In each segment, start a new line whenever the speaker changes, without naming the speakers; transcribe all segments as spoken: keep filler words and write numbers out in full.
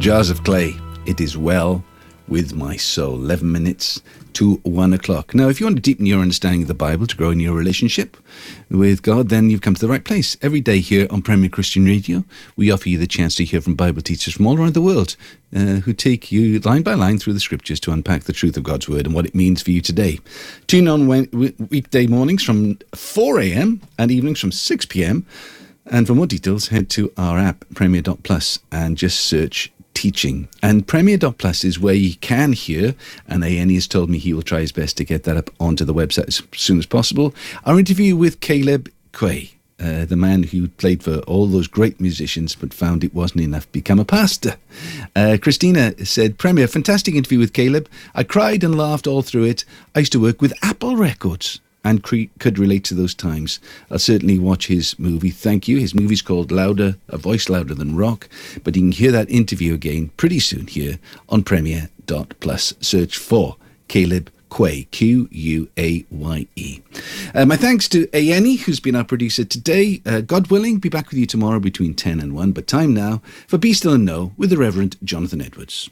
Jars of Clay, It Is Well With My Soul. eleven minutes to one o'clock. Now, if you want to deepen your understanding of the Bible, to grow in your relationship with God, then you've come to the right place. Every day here on Premier Christian Radio, we offer you the chance to hear from Bible teachers from all around the world uh, who take you line by line through the scriptures to unpack the truth of God's word and what it means for you today. Tune on weekday mornings from four a.m. and evenings from six p.m. And for more details, head to our app, premier dot plus, and just search teaching. And premier dot plus is where you can hear, and A N E has told me he will try his best to get that up onto the website as soon as possible, our interview with Caleb Quay, uh, the man who played for all those great musicians but found it wasn't enough to become a pastor. Uh, Christina said, Premier, fantastic interview with Caleb. I cried and laughed all through it. I used to work with Apple Records and cre- could relate to those times. I'll certainly watch his movie. Thank you. His movie's called Louder, A Voice Louder Than Rock. But you can hear that interview again pretty soon here on premier dot plus. Search for Caleb Quay, Q U A Y E. Uh, my thanks to A N E, who's been our producer today. Uh, God willing, be back with you tomorrow between ten and one. But time now for Be Still and Know with the Reverend Jonathan Edwards.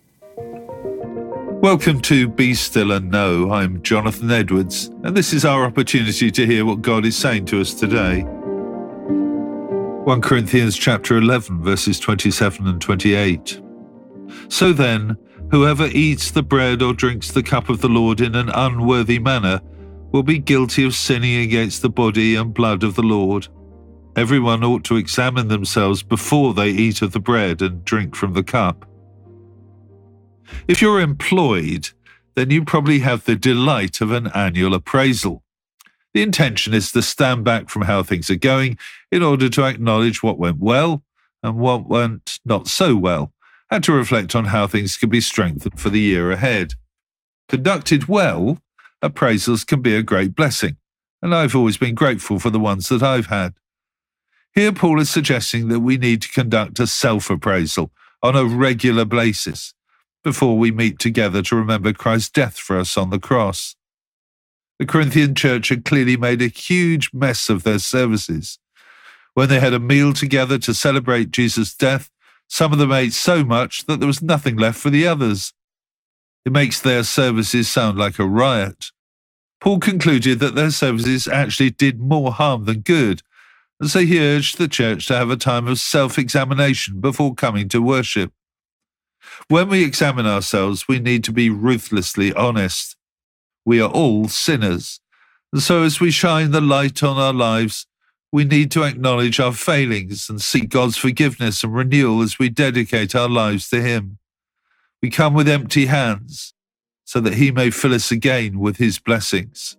Welcome to Be Still and Know. I'm Jonathan Edwards, and this is our opportunity to hear what God is saying to us today. First Corinthians chapter eleven, verses twenty-seven and twenty-eight. So then, whoever eats the bread or drinks the cup of the Lord in an unworthy manner will be guilty of sinning against the body and blood of the Lord. Everyone ought to examine themselves before they eat of the bread and drink from the cup. If you're employed, then you probably have the delight of an annual appraisal. The intention is to stand back from how things are going in order to acknowledge what went well and what went not so well, and to reflect on how things can be strengthened for the year ahead. Conducted well, appraisals can be a great blessing, and I've always been grateful for the ones that I've had. Here Paul is suggesting that we need to conduct a self-appraisal on a regular basis before we meet together to remember Christ's death for us on the cross. The Corinthian church had clearly made a huge mess of their services. When they had a meal together to celebrate Jesus' death, some of them ate so much that there was nothing left for the others. It makes their services sound like a riot. Paul concluded that their services actually did more harm than good, and so he urged the church to have a time of self-examination before coming to worship. When we examine ourselves, we need to be ruthlessly honest. We are all sinners, and so as we shine the light on our lives, we need to acknowledge our failings and seek God's forgiveness and renewal as we dedicate our lives to Him. We come with empty hands, so that He may fill us again with His blessings.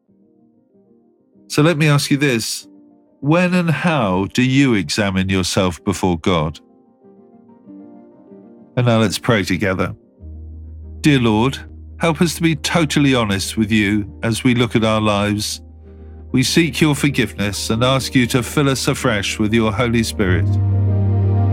So let me ask you this: when and how do you examine yourself before God? And now let's pray together. Dear Lord, help us to be totally honest with you as we look at our lives. We seek your forgiveness and ask you to fill us afresh with your Holy Spirit.